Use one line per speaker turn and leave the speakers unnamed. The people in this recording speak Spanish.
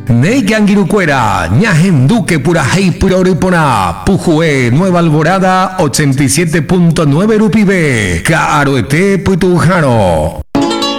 Neigangirucuera, Ñajenduque, Purajei, Puroripona, Pujue, Nueva Alborada, 87.9 Rupibe, Caroete, Puitujano.